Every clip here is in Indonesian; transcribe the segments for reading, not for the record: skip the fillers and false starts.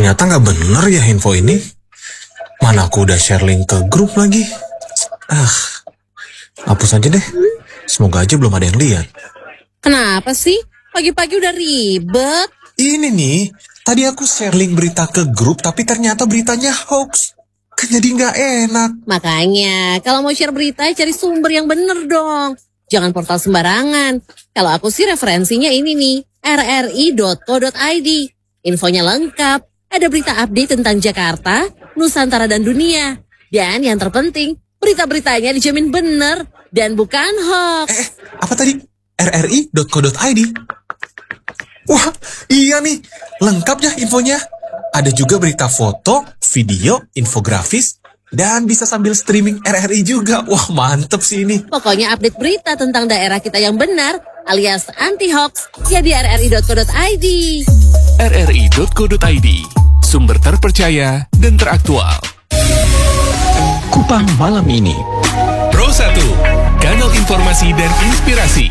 Ternyata nggak bener ya info ini. Mana aku udah share link ke grup lagi. Hapus aja deh. Semoga aja belum ada yang lihat. Kenapa sih? Pagi-pagi udah ribet. Ini nih, tadi aku share link berita ke grup, tapi ternyata beritanya hoax. Kan jadi nggak enak. Makanya, kalau mau share berita, cari sumber yang bener dong. Jangan portal sembarangan. Kalau aku sih referensinya ini nih, rri.co.id. Infonya lengkap. Ada berita update tentang Jakarta, Nusantara, dan dunia. Dan yang terpenting, berita-beritanya dijamin bener dan bukan hoax. Apa tadi? rri.co.id? Wah, iya nih. Lengkap ya infonya. Ada juga berita foto, video, infografis, dan bisa sambil streaming RRI juga. Wah, mantep sih ini. Pokoknya update berita tentang daerah kita yang benar, alias anti-hoax, ya di rri.co.id. rri.co.id, sumber terpercaya dan teraktual. Kupang Malam Ini. Pro 1, kanal informasi dan inspirasi.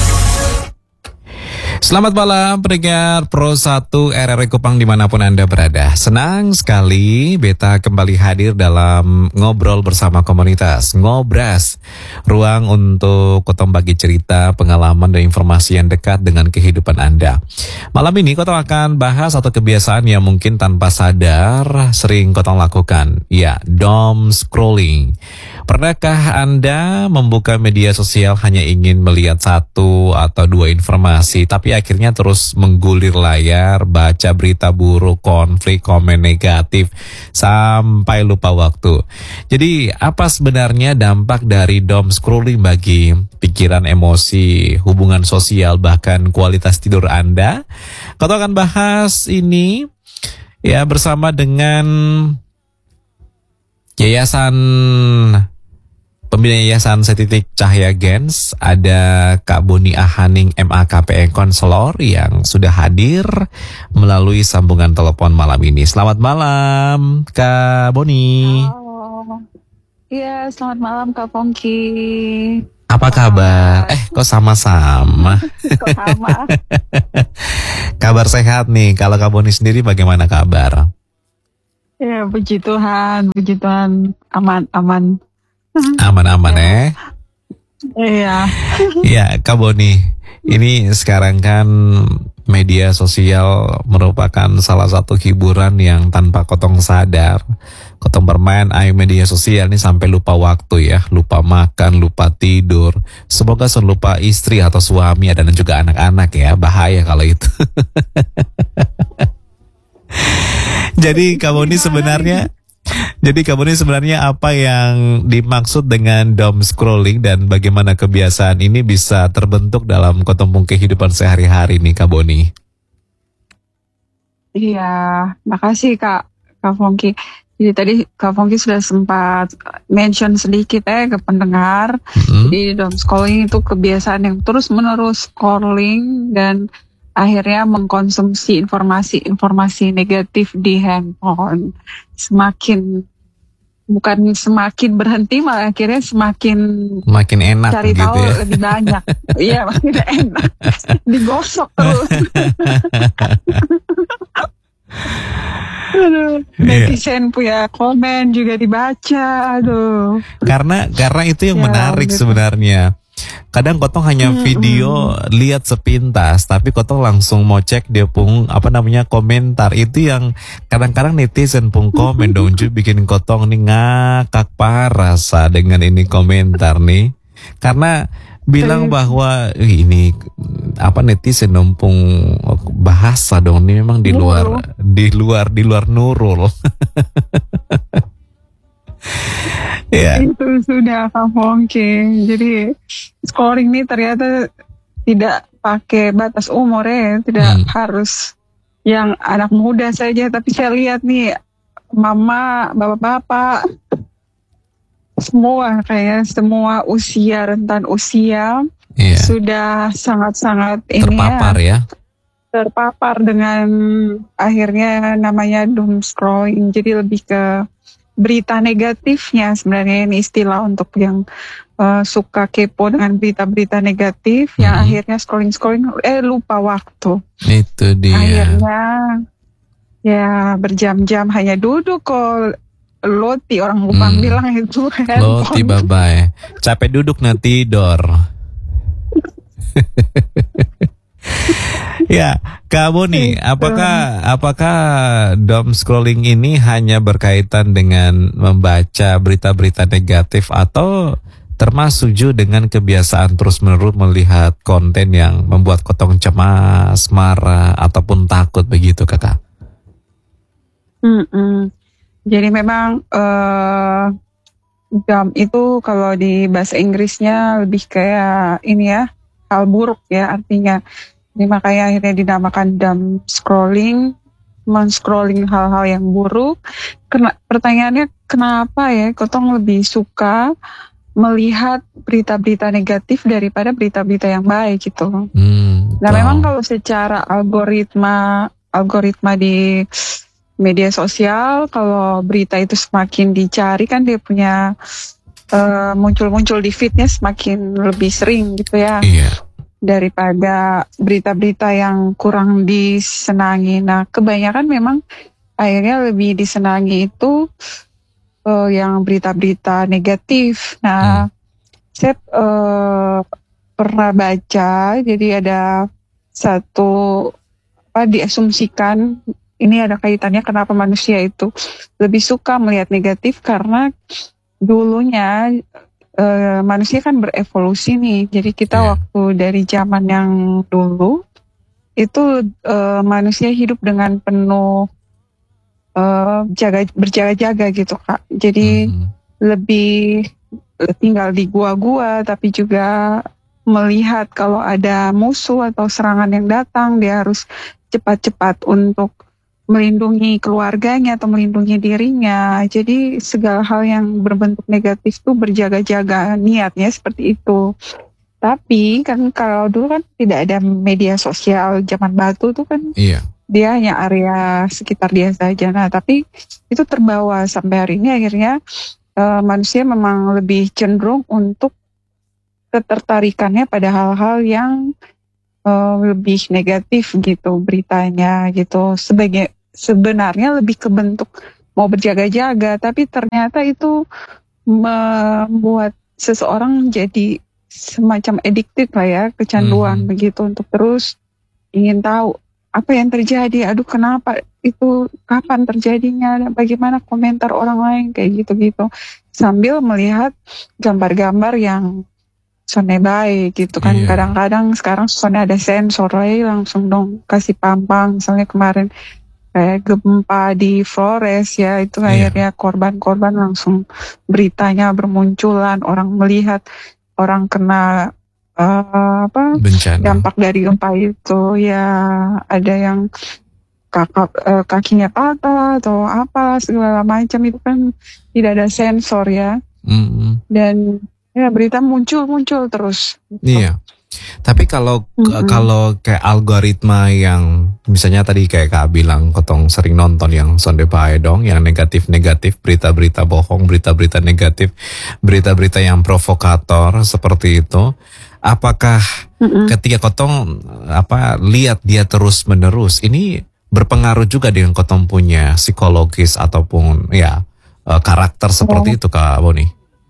Selamat malam pendengar Pro 1 RRI Kupang dimanapun Anda berada. Senang sekali Beta kembali hadir dalam ngobrol bersama komunitas Ngobras. Ruang untuk Kotong bagi cerita, pengalaman dan informasi yang dekat dengan kehidupan Anda. Malam ini Kotong akan bahas satu kebiasaan yang mungkin tanpa sadar sering Kotong lakukan. Ya, doom scrolling. Pernahkah Anda membuka media sosial hanya ingin melihat satu atau dua informasi, tapi akhirnya terus menggulir layar, baca berita buruk, konflik, komen negatif, sampai lupa waktu. Jadi apa sebenarnya dampak dari doom scrolling bagi pikiran, emosi, hubungan sosial, bahkan kualitas tidur Anda? Kita akan bahas ini ya bersama dengan Pembina Yayasan Setitik Cahaya Gens, ada Kak Boni Ahaning MAKPN Konselor yang sudah hadir melalui sambungan telepon malam ini. Selamat malam Kak Boni. Iya, selamat malam Kak Pongki. Apa kabar? Kok sama-sama? Kok sama? Kabar sehat nih. Kalau Kak Boni sendiri bagaimana kabar? Ya, puji Tuhan, aman-aman. Aman-aman Iya. Ya Kak Boni, ini sekarang kan media sosial merupakan salah satu hiburan yang tanpa Kotong sadar. Kotong bermain media sosial ini sampai lupa waktu ya, lupa makan, lupa tidur. Semoga lupa istri atau suami dan juga anak-anak ya, bahaya kalau itu. Jadi Kak Boni sebenarnya apa yang dimaksud dengan doom scrolling dan bagaimana kebiasaan ini bisa terbentuk dalam ketumpung kehidupan sehari-hari nih Kak Boni? Iya, makasih Kak Pongki. Jadi tadi Kak Pongki sudah sempat mention sedikit ke pendengar. Jadi doom scrolling itu kebiasaan yang terus-menerus scrolling dan akhirnya mengkonsumsi informasi negatif di handphone. Bukan semakin berhenti, malah akhirnya makin enak cari gitu tahu ya. lebih banyak. Iya, makin enak. Digosok terus. Aduh, netizen punya komen juga dibaca. Aduh. Karena itu yang menarik gitu. Sebenarnya. Kadang Kotong hanya video lihat sepintas, tapi Kotong langsung mau cek dia pun komentar. Itu yang kadang-kadang netizen pun komen dong, bikin Kotong nih ngakak parah dengan ini komentar nih. Karena bilang bahwa ini netizen numpung bahasa dong, ini memang di luar Nurul. Ya. Itu sudah Kak Pongki. Jadi scrolling ini ternyata tidak pakai batas umur ya, tidak harus yang anak muda saja. Tapi saya lihat nih mama, bapak-bapak, semua rentan usia sudah sangat-sangat terpapar dengan akhirnya namanya doom scrolling. Jadi lebih ke berita negatifnya sebenarnya, ini istilah untuk yang suka kepo dengan berita-berita negatif yang akhirnya scrolling lupa waktu. Itu dia. Akhirnya Ya berjam-jam hanya duduk kok. Loti orang Kupang bilang itu Loti handphone. bye-bye. Capek duduk nanti tidur. Ya, kamu nih, apakah dom scrolling ini hanya berkaitan dengan membaca berita-berita negatif atau termasuk juga dengan kebiasaan terus-menerus melihat konten yang membuat Kotong cemas, marah ataupun takut begitu, Kakak? Jadi memang dumb itu kalau di bahasa Inggrisnya lebih kayak ini ya, hal buruk ya artinya. Jadi makanya akhirnya dinamakan dumb scrolling, men-scrolling hal-hal yang buruk. Pertanyaannya kenapa ya Kotong lebih suka melihat berita-berita negatif daripada berita-berita yang baik gitu. Nah memang kalau secara algoritma di media sosial, kalau berita itu semakin dicari kan dia punya muncul-muncul di feednya semakin lebih sering gitu ya. Iya. Daripada berita-berita yang kurang disenangi. Nah kebanyakan memang akhirnya lebih disenangi itu yang berita-berita negatif. Nah saya pernah baca, jadi ada satu diasumsikan ini ada kaitannya kenapa manusia itu lebih suka melihat negatif karena dulunya manusia kan berevolusi nih. Jadi kita waktu dari zaman yang dulu itu manusia hidup dengan penuh berjaga-jaga gitu Kak. Jadi lebih tinggal di gua-gua tapi juga melihat kalau ada musuh atau serangan yang datang dia harus cepat-cepat untuk melindungi keluarganya atau melindungi dirinya. Jadi segala hal yang berbentuk negatif itu berjaga-jaga, niatnya seperti itu. Tapi kan kalau dulu kan tidak ada media sosial, zaman batu tuh kan dia hanya area sekitar dia saja. Nah tapi itu terbawa sampai hari ini akhirnya manusia memang lebih cenderung untuk ketertarikannya pada hal-hal yang lebih negatif gitu beritanya gitu. Sebenarnya lebih ke bentuk mau berjaga-jaga, tapi ternyata itu membuat seseorang jadi semacam addicted lah ya, kecanduan begitu untuk terus ingin tahu apa yang terjadi, aduh kenapa itu, kapan terjadinya, bagaimana komentar orang lain kayak gitu-gitu, sambil melihat gambar-gambar yang sonnya baik gitu kan. Kadang-kadang sekarang sonnya ada sensor langsung dong kasih pampang. Misalnya kemarin kayak gempa di Flores ya, itu akhirnya korban-korban langsung beritanya bermunculan, orang melihat orang kena dampak dari gempa itu ya, ada yang kakinya patah atau apa segala macam, itu kan tidak ada sensor ya. Dan ya berita muncul terus. Iya. Tapi kalau kayak algoritma yang misalnya tadi kayak Kak bilang, Kotong sering nonton yang sonde bae dong, yang negatif-negatif, berita-berita bohong, berita-berita negatif, berita-berita yang provokator seperti itu. Apakah ketika Kotong lihat dia terus-menerus, ini berpengaruh juga dengan Kotong punya psikologis ataupun karakter seperti itu Kak Boni?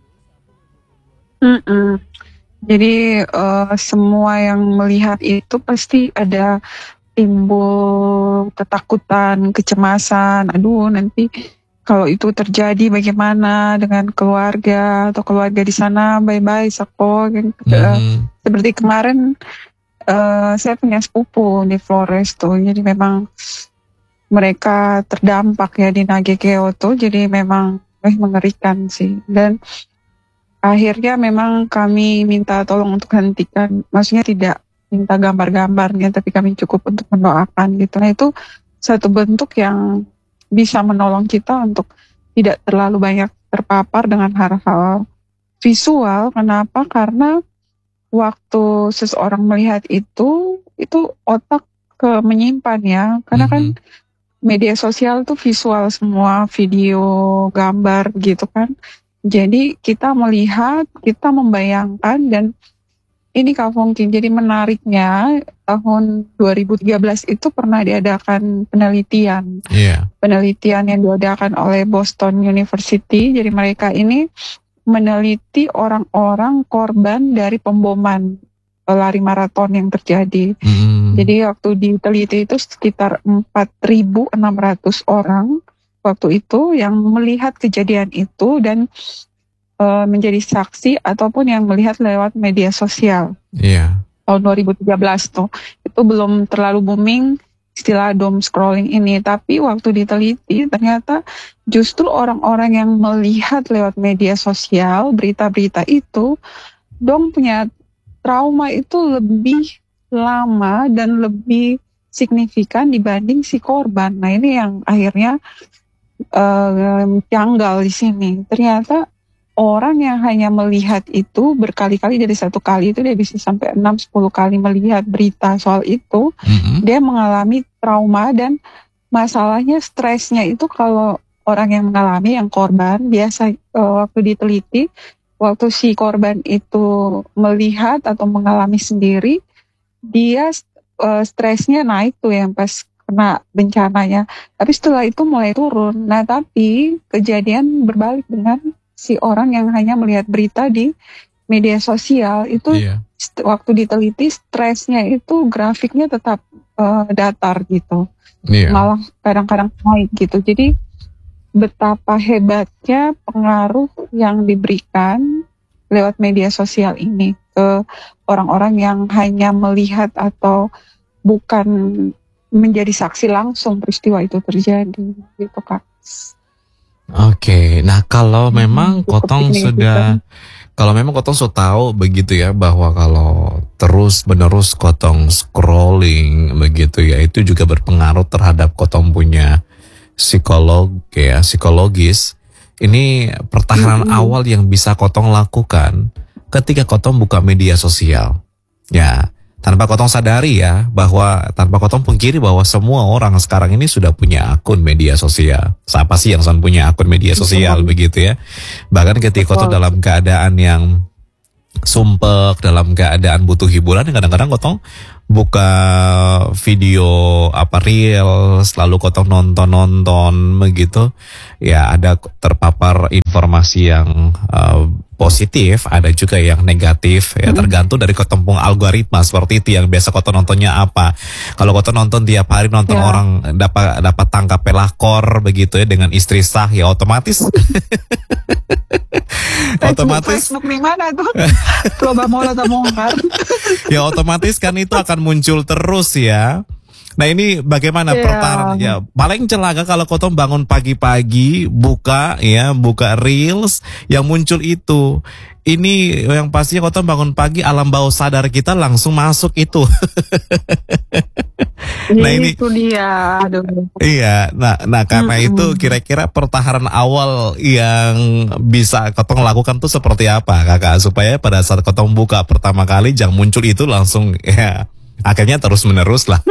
Jadi semua yang melihat itu pasti ada timbul ketakutan, kecemasan. Aduh nanti kalau itu terjadi bagaimana dengan keluarga atau keluarga di sana, bye-bye Sako. Seperti kemarin saya punya sepupu di Flores tuh, jadi memang mereka terdampak ya di Nagekeo tuh, jadi memang mengerikan sih. Dan akhirnya memang kami minta tolong untuk hentikan, maksudnya tidak minta gambar-gambarnya, tapi kami cukup untuk mendoakan gitu. Nah itu satu bentuk yang bisa menolong kita untuk tidak terlalu banyak terpapar dengan hal-hal visual. Kenapa? Karena waktu seseorang melihat itu otak menyimpan ya, karena kan media sosial tuh visual semua, video, gambar gitu kan. Jadi kita melihat, kita membayangkan, dan ini Kak Fongki, jadi menariknya tahun 2013 itu pernah diadakan penelitian. Penelitian yang diadakan oleh Boston University. Jadi mereka ini meneliti orang-orang korban dari pemboman lari maraton yang terjadi. Jadi waktu diteliti itu sekitar 4.600 orang waktu itu yang melihat kejadian itu dan menjadi saksi ataupun yang melihat lewat media sosial. Tahun 2013 tuh itu belum terlalu booming istilah doom scrolling ini, tapi waktu diteliti ternyata justru orang-orang yang melihat lewat media sosial berita-berita itu dong punya trauma itu lebih lama dan lebih signifikan dibanding si korban. Nah ini yang akhirnya janggal di sini. Ternyata orang yang hanya melihat itu berkali-kali, dari satu kali itu dia bisa sampai 6-10 kali melihat berita soal itu, dia mengalami trauma dan masalahnya stresnya itu kalau orang yang mengalami, yang korban, biasa waktu diteliti, waktu si korban itu melihat atau mengalami sendiri, dia stresnya naik tuh yang pas kena bencananya. Tapi setelah itu mulai turun. Nah tapi kejadian berbalik dengan si orang yang hanya melihat berita di media sosial itu waktu diteliti stresnya itu grafiknya tetap datar gitu, malah kadang-kadang naik gitu. Jadi betapa hebatnya pengaruh yang diberikan lewat media sosial ini ke orang-orang yang hanya melihat atau bukan menjadi saksi langsung peristiwa itu terjadi gitu Kak. Oke, nah kalau memang Kotong sudah tahu begitu ya, bahwa kalau terus menerus Kotong scrolling begitu ya, itu juga berpengaruh terhadap Kotong punya psikologis. Ini pertahanan awal yang bisa Kotong lakukan ketika Kotong buka media sosial. Ya, tanpa Kotong sadari ya, bahwa tanpa Kotong pungkiri bahwa semua orang sekarang ini sudah punya akun media sosial. Siapa sih yang punya akun media sosial begitu ya? Bahkan ketika Kotong dalam keadaan yang sumpek, dalam keadaan butuh hiburan, kadang-kadang Kotong buka video reels, lalu Kotong nonton begitu. Ya ada terpapar informasi yang positif, ada juga yang negatif ya, tergantung dari Kotong algoritma seperti itu yang biasa Kotong nontonnya apa. Kalau Kotong nonton tiap hari nonton orang dapat tangkap pelakor begitu ya dengan istri sah, ya otomatis Facebook di mana tuh? Coba mau atau bongkar. Ya otomatis kan itu akan muncul terus ya. Nah ini bagaimana pertahanan ya? Paling celaka kalau Kotong bangun pagi-pagi buka reels yang muncul itu. Ini yang pastinya Kotong bangun pagi, alam bawah sadar kita langsung masuk itu. Nah ini itu dia. Aduh. Iya, nah karena itu kira-kira pertahanan awal yang bisa Kotong lakukan tuh seperti apa Kakak, supaya pada saat Kotong buka pertama kali jangan muncul itu langsung ya. Akhirnya terus menerus lah.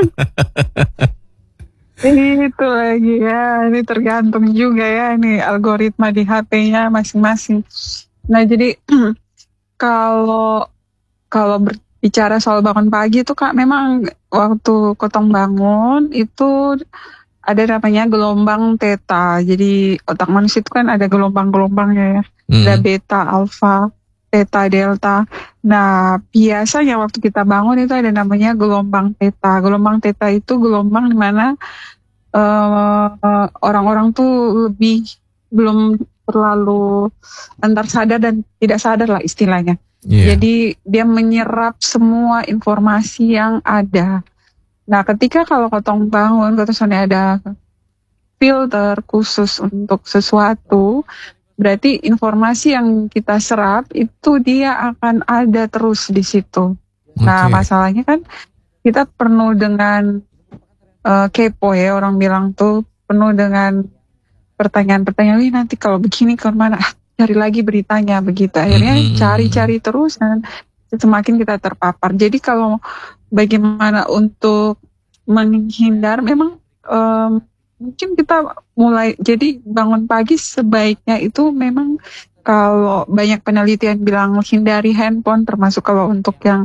Itu lagi ya, ini tergantung juga ya, ini algoritma di HP-nya masing-masing. Nah jadi kalau berbicara soal bangun pagi itu Kak, memang waktu Kotong bangun itu ada namanya gelombang theta. Jadi otak manusia itu kan ada gelombang-gelombangnya ya, ada beta, alfa, theta, delta. Nah, biasanya waktu kita bangun itu ada namanya gelombang theta. Gelombang theta itu gelombang di mana orang-orang tuh belum terlalu antar sadar dan tidak sadar lah istilahnya. Jadi dia menyerap semua informasi yang ada. Nah, ketika kalau Kotong bangun, Kotong ada filter khusus untuk sesuatu, berarti informasi yang kita serap itu dia akan ada terus di situ. Nah, masalahnya kan kita penuh dengan kepo ya, orang bilang tuh penuh dengan pertanyaan-pertanyaan. Nanti kalau begini kemana? Cari lagi beritanya begitu. Akhirnya cari-cari terus dan semakin kita terpapar. Jadi kalau bagaimana untuk menghindar, memang mungkin kita mulai, jadi bangun pagi sebaiknya itu memang kalau banyak penelitian bilang hindari handphone, termasuk kalau untuk yang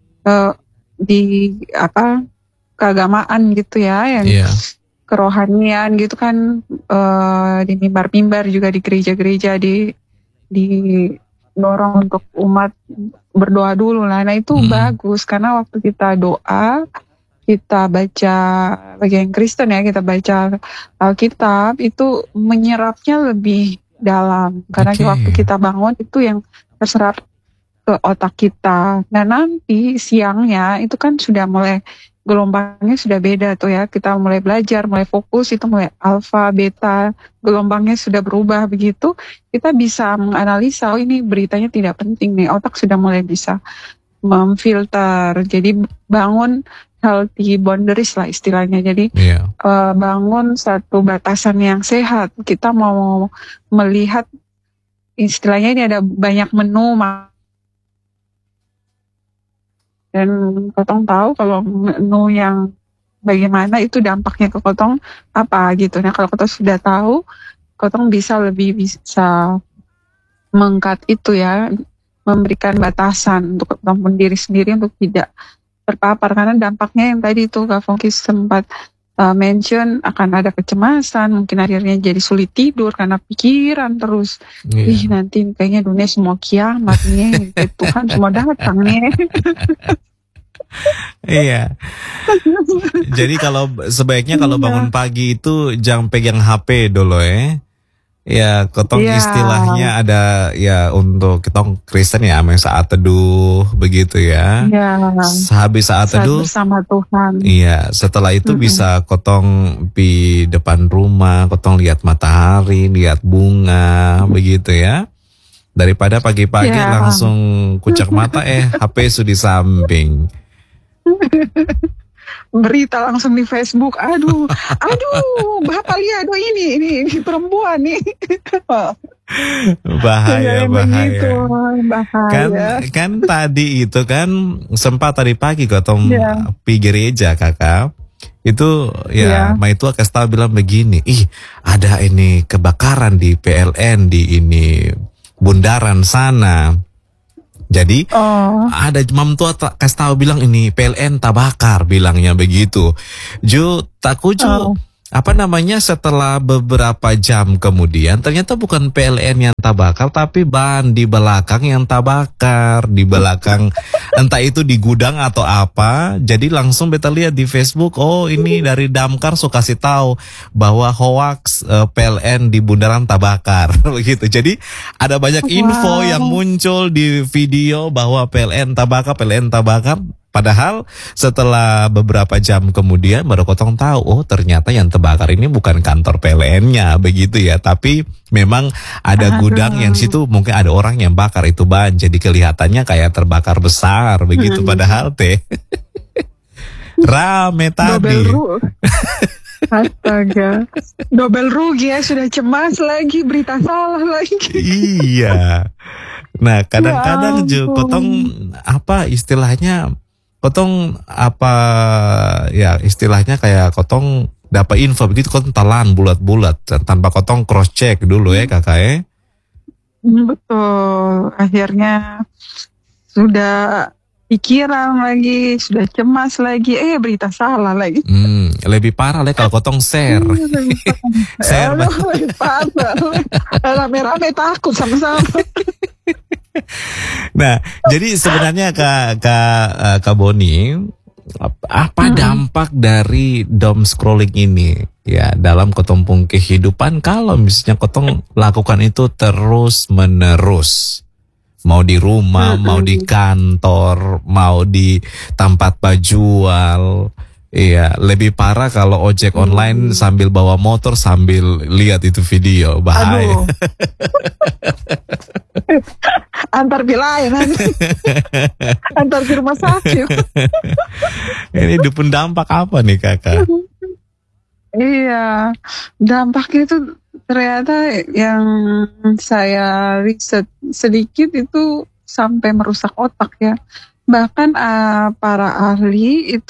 di keagamaan gitu ya, yang Iya. kerohanian gitu kan, di mimbar-mimbar juga di gereja-gereja didorong untuk umat berdoa dulu lah. Nah itu bagus karena waktu kita doa, kita baca bagi yang Kristen ya, kita baca Alkitab itu menyerapnya lebih dalam karena waktu kita bangun itu yang terserap ke otak kita. Nah nanti siangnya itu kan sudah mulai gelombangnya sudah beda tuh ya. Kita mulai belajar, mulai fokus, itu mulai alfa, beta, gelombangnya sudah berubah begitu. Kita bisa menganalisa, oh ini beritanya tidak penting nih. Otak sudah mulai bisa memfilter. Jadi bangun healthy boundaries lah istilahnya. Jadi bangun satu batasan yang sehat. Kita mau melihat istilahnya ini ada banyak menu, dan Kotong tahu kalau menu yang bagaimana itu dampaknya ke Kotong apa gitu. Nah kalau Kotong sudah tahu, Kotong bisa mengkat itu ya, memberikan batasan untuk Kotong pun diri sendiri untuk tidak terpapar. Karena dampaknya yang tadi itu Kak Fongki sempat mention, akan ada kecemasan, mungkin akhirnya jadi sulit tidur karena pikiran terus. Ih nanti kayaknya dunia semua kiamat nih, Tuhan semua datang nih. Iya. Jadi sebaiknya kalau bangun pagi itu jangan pegang HP dulu ya. Ya, Kotong istilahnya ada ya untuk kita Kristen ya, ameng saat teduh begitu ya. Habis saat teduh bersama Tuhan. Iya, setelah itu bisa Kotong di depan rumah, Kotong lihat matahari, lihat bunga begitu ya. Daripada pagi-pagi langsung kucek mata HP sudah di samping. Berita langsung di Facebook, aduh, Bapak lihat, ini perempuan nih. Bahaya. Bahaya. Kan tadi itu kan sempat tadi pagi Kotong pergi gereja Kakak. Itu Ma itu kasih tahu bilang begini, ada ini kebakaran di PLN di ini bundaran sana. Jadi ada mam tua kasih tahu bilang ini PLN tabakar, bilangnya begitu. Setelah beberapa jam kemudian ternyata bukan PLN yang tabakar tapi ban di belakang yang tabakar, di belakang entah itu di gudang atau apa. Jadi langsung beta lihat di Facebook, ini dari Damkar suka kasih tahu bahwa hoax PLN di bundaran tabakar begitu. Jadi ada banyak info yang muncul di video bahwa PLN tabakar. Padahal setelah beberapa jam kemudian baru Kotong tahu, ternyata yang terbakar ini bukan kantor PLN-nya begitu ya, tapi memang ada gudang yang situ mungkin ada orang yang bakar itu ban, jadi kelihatannya kayak terbakar besar begitu, padahal rame tadi. Astaga, double rugi ya, sudah cemas lagi, berita salah lagi. Iya. Nah kadang-kadang Kotong istilahnya kayak Kotong dapat info begitu Kotong telan bulat-bulat tanpa Kotong cross check dulu ya Kakak ya. Betul, akhirnya sudah pikiran lagi, sudah cemas lagi, berita salah lagi. Lebih parah lah kalau Kotong share. Share lebih parah. Rame-rame takut sama-sama. Nah, jadi sebenarnya Kak Boni, apa dampak dari dom scrolling ini ya dalam Kotong pung kehidupan kalau misalnya Kotong lakukan itu terus menerus? Mau di rumah, mau di kantor, mau di tempat jual. Iya, lebih parah kalau ojek online sambil bawa motor sambil lihat itu video, bahaya. Antar wilayah nanti. Antar di rumah sakit. Ini dupun dampak apa nih Kakak? Iya, dampaknya itu ternyata yang saya riset sedikit itu sampai merusak otak ya. Bahkan para ahli itu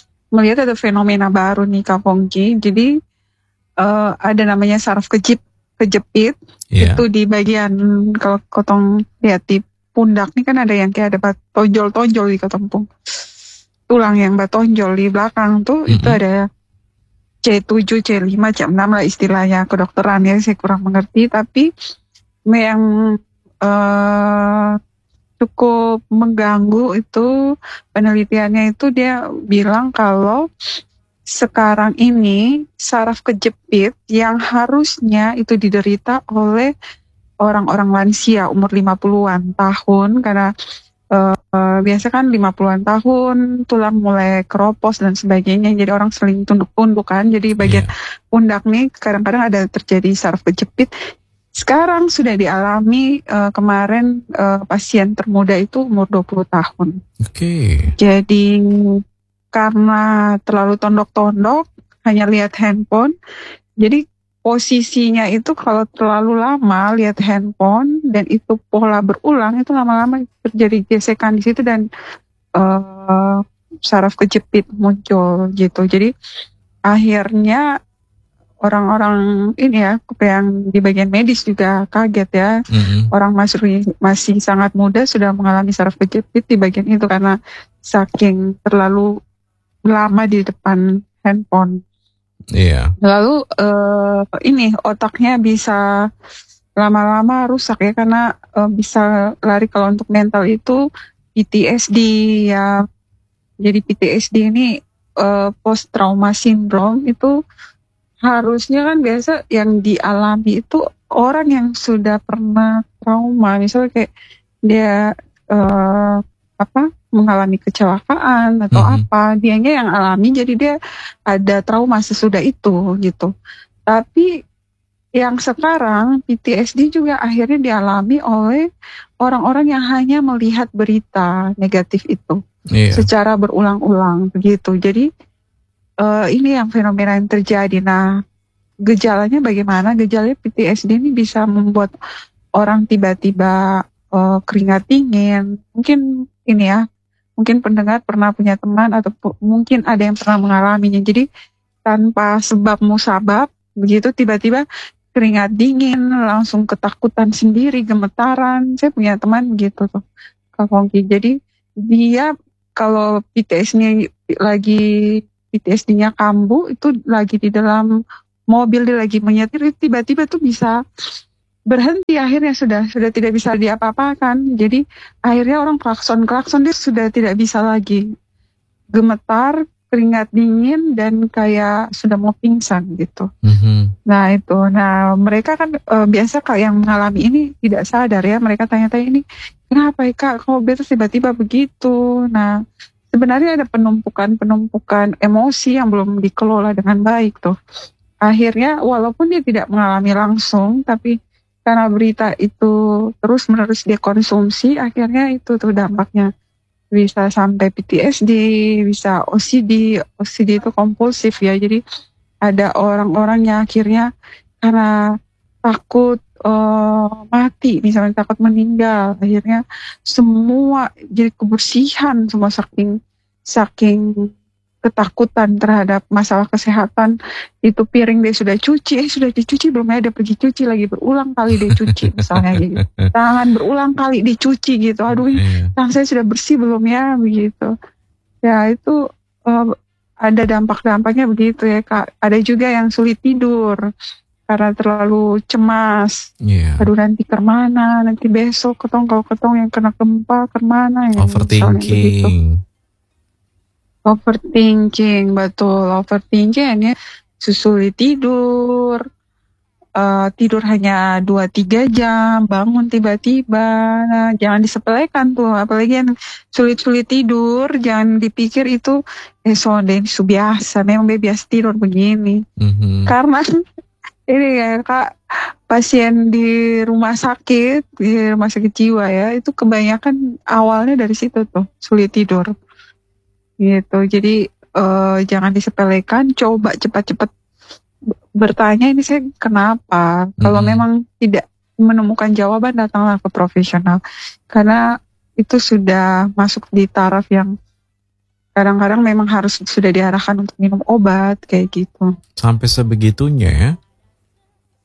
melihat ada fenomena baru nih Kak Fongki. Jadi ada namanya saraf kejip. kejepit. Iya. Itu di bagian, kalau kotong lihat di pundak nih kan ada yang kayak ada tonjol-tonjol di ketempung. Tulang yang batonjol di belakang tuh itu ada C7, C5, C6 lah istilahnya kedokteran ya, saya kurang mengerti. Tapi yang cukup mengganggu itu penelitiannya itu dia bilang kalau sekarang ini saraf kejepit yang harusnya itu diderita oleh orang-orang lansia umur 50-an tahun karena biasa kan 50-an tahun tulang mulai keropos dan sebagainya, jadi orang sering tunduk-tunduk kan, jadi bagian pundak nih kadang-kadang ada terjadi saraf kejepit. Sekarang sudah dialami kemarin pasien termuda itu umur 20 tahun. Jadi karena terlalu tondok-tondok, hanya lihat handphone, jadi posisinya itu kalau terlalu lama lihat handphone dan itu pola berulang, itu lama-lama terjadi gesekan di situ dan saraf kejepit muncul gitu. Jadi akhirnya orang-orang ini ya, yang di bagian medis juga kaget ya. Orang masih sangat muda sudah mengalami saraf kejepit di bagian itu karena saking terlalu lama di depan handphone. Iya. Lalu ini otaknya bisa lama-lama rusak ya, karena bisa lari kalau untuk mental itu PTSD ya. Jadi PTSD ini post trauma syndrome itu harusnya kan biasa yang dialami itu orang yang sudah pernah trauma, misalnya kayak dia mengalami kecelakaan atau apa, dianya yang alami, jadi dia ada trauma sesudah itu gitu. Tapi yang sekarang PTSD juga akhirnya dialami oleh orang-orang yang hanya melihat berita negatif itu secara berulang-ulang begitu. Jadi ini yang fenomena yang terjadi. Nah, gejalanya bagaimana? Gejalanya PTSD ini bisa membuat orang tiba-tiba keringat dingin. Mungkin ini ya, mungkin pendengar pernah punya teman atau mungkin ada yang pernah mengalaminya. Jadi tanpa sebab musabab begitu tiba-tiba keringat dingin, langsung ketakutan sendiri, gemetaran. Saya punya teman begitu tuh, Kak Fongki. Jadi dia kalau PTSD-nya kambuh, itu lagi di dalam mobil, dia lagi menyetir, tiba-tiba tuh bisa berhenti, akhirnya sudah tidak bisa diapa-apakan. Jadi akhirnya orang klakson dia sudah tidak bisa lagi, gemetar, keringat dingin, dan kayak sudah mau pingsan gitu. Nah itu, mereka kan biasa Kak yang mengalami ini tidak sadar ya, mereka tanya-tanya ini kenapa ya Kak, kok beta tiba-tiba begitu. Nah sebenarnya ada penumpukan emosi yang belum dikelola dengan baik tuh. Akhirnya walaupun dia tidak mengalami langsung, tapi karena berita itu terus-menerus dia konsumsi, akhirnya itu tuh dampaknya bisa sampai PTSD, bisa OCD itu kompulsif ya. Jadi ada orang-orang yang akhirnya karena takut mati, misalnya takut meninggal, akhirnya semua jadi kebersihan, semua saking ketakutan terhadap masalah kesehatan. Itu piring dia sudah dicuci belum ya, dia pergi cuci lagi, berulang kali dia cuci misalnya gitu. Tangan berulang kali dicuci gitu, aduh tangan saya sudah bersih belum ya begitu ya. Itu ada dampak-dampaknya begitu ya Kak. Ada juga yang sulit tidur karena terlalu cemas. Aduh nanti kemana, nanti besok kalau ketong yang kena gempa kemana ya. Overthinking, betul. Overthinking ya, sulit tidur, tidur hanya 2-3 jam, bangun tiba-tiba. Nah, jangan disepelekan tuh, apalagi yang sulit tidur, jangan dipikir itu biasa, memang biasa tidur begini. Karena ini ya Kak, pasien di rumah sakit jiwa ya, itu kebanyakan awalnya dari situ tuh, sulit tidur. Gitu, jadi jangan disepelekan, coba cepat-cepat bertanya ini saya kenapa. Kalau memang tidak menemukan jawaban, datanglah ke profesional, karena itu sudah masuk di taraf yang kadang-kadang memang harus sudah diarahkan untuk minum obat kayak gitu. Sampai sebegitunya ya?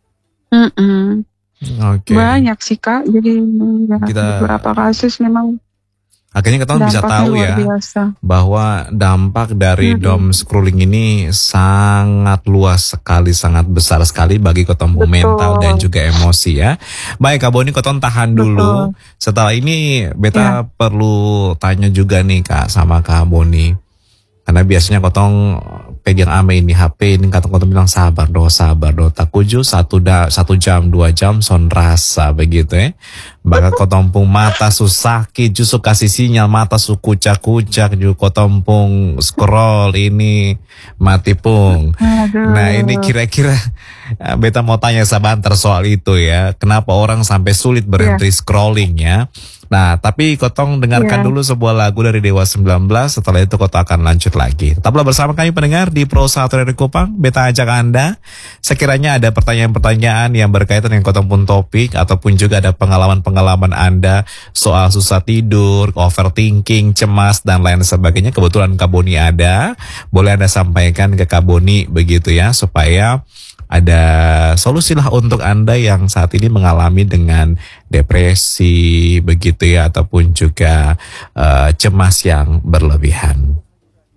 Mm-mm. Oke. Banyak sih Kak, jadi ya, Kita- beberapa kasus memang Akhirnya kita bisa dampaknya tahu luar ya biasa. bahwa dampak dari dom scrolling ini sangat luas sekali, sangat besar sekali bagi ketompo Betul. mental dan juga emosi ya. Baik Kak Boni, Koton tahan dulu. Setelah ini beta perlu tanya juga nih Kak sama Kak Boni. Karena biasanya Kotong pegang ame ini HP ini Kotong bilang sabar do tak kuju 1 jam 2 jam son rasa begitu ya. Bahkan Kotong pung mata susaki justru kasih sinyal mata su kucak-kucak juga Kotong pung scroll ini mati pung. Aduh. Nah ini kira-kira beta mau tanya sebentar soal itu ya. Kenapa orang sampai sulit berhenti scrolling ya. Nah, tapi Kotong dengarkan dulu sebuah lagu dari Dewa 19. Setelah itu Kotong akan lanjut lagi. Tetaplah bersama kami pendengar di Pro 1 dari Kupang. Beta ajak Anda, sekiranya ada pertanyaan-pertanyaan yang berkaitan dengan Kotong pun topik, ataupun juga ada pengalaman-pengalaman Anda soal susah tidur, overthinking, cemas, dan lain sebagainya. Kebetulan Kak Boni ada, boleh Anda sampaikan ke Kak Boni begitu ya, supaya ada solusi lah untuk Anda yang saat ini mengalami dengan depresi begitu ya, ataupun juga cemas yang berlebihan.